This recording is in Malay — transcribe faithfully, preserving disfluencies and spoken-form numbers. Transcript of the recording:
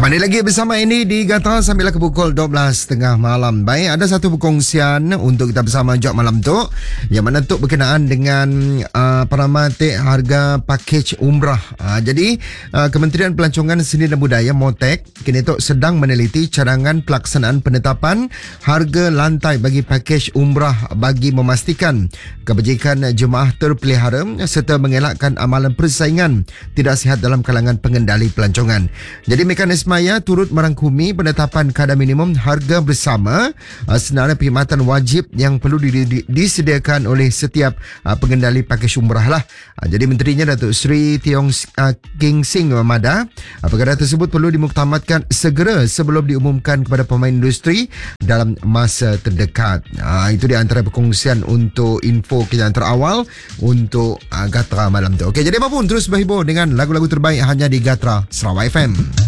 Kembali lagi bersama ini di Gata sambil ke pukul dua belas tiga puluh malam. Baik, ada satu perkongsian untuk kita bersama Jok malam tu, yang mana tu berkenaan dengan uh, paramatik harga pakej umrah. Uh, jadi uh, Kementerian Pelancongan Seni dan Budaya Motek kini tu sedang meneliti cadangan pelaksanaan penetapan harga lantai bagi pakej umrah bagi memastikan kebajikan jemaah terpelihara serta mengelakkan amalan persaingan tidak sihat dalam kalangan pengendali pelancongan. Jadi mekanisme Maya turut merangkumi penetapan kadar minimum harga bersama uh, senarai perkhidmatan wajib yang perlu di, di, disediakan oleh setiap uh, pengendali pakej umrah lah. Uh, jadi Menterinya Datuk Seri Tiong uh, King Sing Mada, uh, perkara tersebut perlu dimuktamadkan segera sebelum diumumkan kepada pemain industri dalam masa terdekat. Uh, itu di antara perkongsian untuk info kita yang terawal untuk uh, Gatra malam tu. Okey, jadi apapun terus berhibur dengan lagu-lagu terbaik hanya di Gatra Sarawak F M.